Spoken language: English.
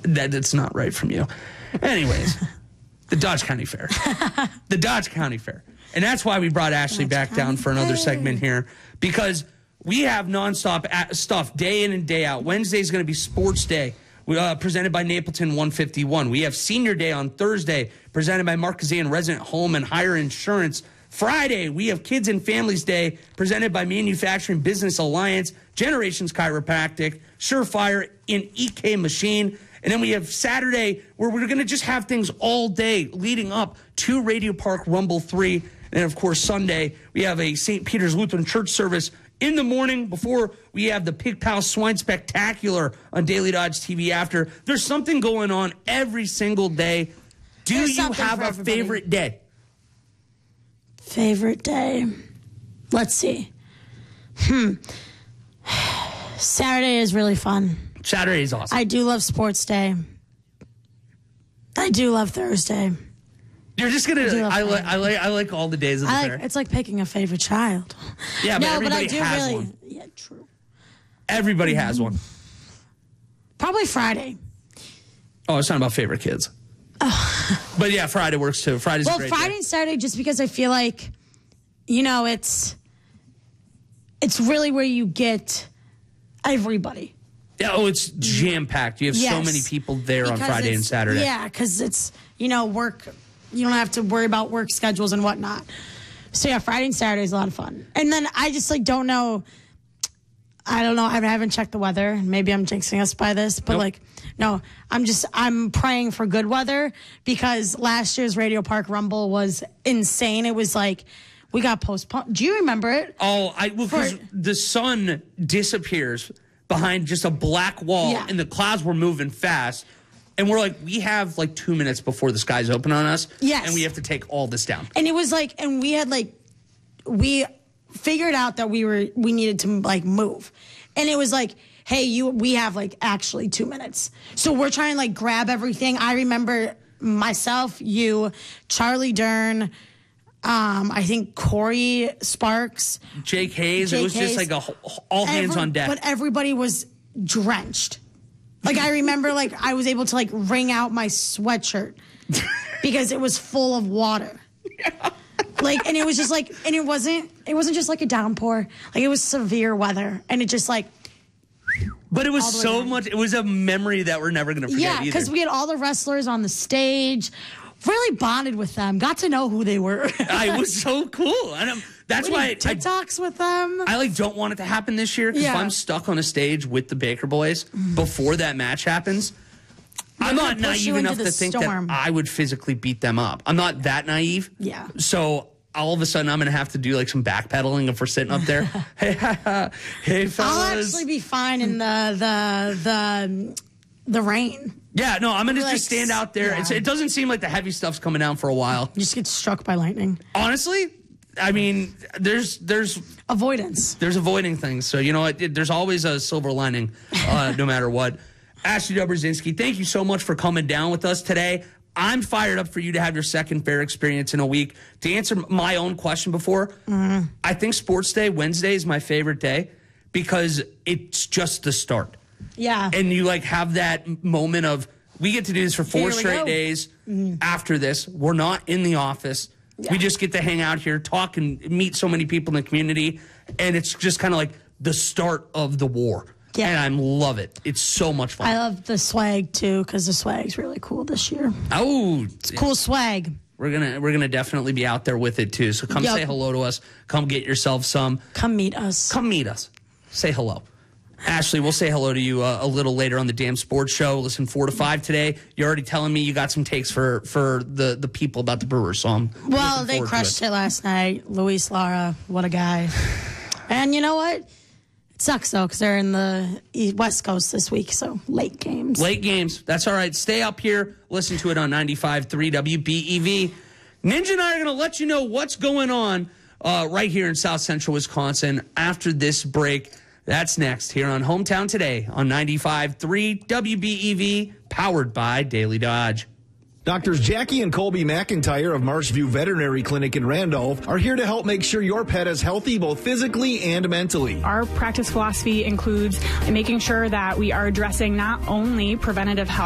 That's not right from you. Anyways, the Dodge County Fair. The Dodge County Fair. And that's why we brought Ashley back down for another segment here, because we have nonstop stuff day in and day out. Wednesday is going to be Sports Day, presented by Napleton 151. We have Senior Day on Thursday, presented by Mark Kazan Resident Home and Hire Insurance. Friday, we have Kids and Families Day, presented by Manufacturing Business Alliance, Generations Chiropractic, Surefire, and EK Machine. And then we have Saturday, where we're going to just have things all day leading up to Radio Park Rumble 3. And, of course, Sunday, we have a St. Peter's Lutheran Church service in the morning before we have the Pig Pal Swine Spectacular on Daily Dodge TV after. There's something going on every single day. Do you have a favorite day? Favorite day? Let's see. Saturday is really fun. Saturday is awesome. I do love Sports Day. I do love Thursday. You're just gonna. I like all the days of the fair. It's like picking a favorite child. Yeah, but everybody has one. Yeah, true. Everybody has one. Probably Friday. Oh, it's not about favorite kids. But yeah, Friday works too. Friday's a great Friday day. and Saturday, just because I feel like, it's really where you get everybody. Yeah, it's jam packed. You have so many people there on Friday and Saturday. Yeah, because it's work. You don't have to worry about work schedules and whatnot. So yeah, Friday and Saturday is a lot of fun. And then I just don't know. I don't know. I haven't checked the weather. Maybe I'm jinxing us by this, but no, I'm praying for good weather, because last year's Radio Park Rumble was insane. It was we got postponed. Do you remember it? Oh, because the sun disappears behind just a black wall, and the clouds were moving fast. And we're we have 2 minutes before the skies open on us. Yes. And we have to take all this down. And it was and we had we figured out that we needed to move. And it was hey, we have actually 2 minutes. So we're trying to grab everything. I remember myself, you, Charlie Dern, I think Corey Sparks, Jake Hayes. It was just all hands on deck. But everybody was drenched. I remember I was able to wring out my sweatshirt because it was full of water. Yeah. And it was just and it wasn't just a downpour. It was severe weather, and it just But it was so much. It was a memory that we're never going to forget. Yeah, because we had all the wrestlers on the stage. Really bonded with them. Got to know who they were. It was so cool. And that's why TikToks with them. I don't want it to happen this year, because if I'm stuck on a stage with the Baker Boys before that match happens, I'm not naive enough to think that I would physically beat them up. I'm not that naive. Yeah. So all of a sudden I'm going to have to do some backpedaling if we're sitting up there. Hey, fellas. I'll actually be fine in the rain. Yeah, no, I'm going to just stand out there. Yeah. It doesn't seem like the heavy stuff's coming down for a while. You just get struck by lightning. Honestly, there's avoidance. There's avoiding things. So, you know what? There's always a silver lining, no matter what. Ashley Dobrzinski, thank you so much for coming down with us today. I'm fired up for you to have your second fair experience in a week. To answer my own question before, I think Sports Day, Wednesday, is my favorite day, because it's just the start. Yeah. And you have that moment of, we get to do this for 4 straight days. After this, we're not in the office. Yeah. We just get to hang out here, talk, and meet so many people in the community. And it's just kind of the start of the war. Yeah. And I love it. It's so much fun. I love the swag, too, because the swag's really cool this year. Oh. It's cool swag. We're gonna definitely be out there with it, too. So come say hello to us. Come get yourself some. Come meet us. Come meet us. Say hello. Ashley, we'll say hello to you a little later on the Damn Sports Show. Listen, 4 to 5 today. You're already telling me you got some takes for the people about the Brewers. So they crushed it last night. Luis Lara, what a guy. And you know what? It sucks, though, because they're in the West Coast this week, so late games. Late games. That's all right. Stay up here. Listen to it on 95.3 WBEV. Ninja and I are going to let you know what's going on right here in South Central Wisconsin after this break. That's next here on Hometown Today on 95.3 WBEV, powered by Daily Dodge. Doctors Jackie and Colby McIntyre of Marshview Veterinary Clinic in Randolph are here to help make sure your pet is healthy both physically and mentally. Our practice philosophy includes making sure that we are addressing not only preventative health,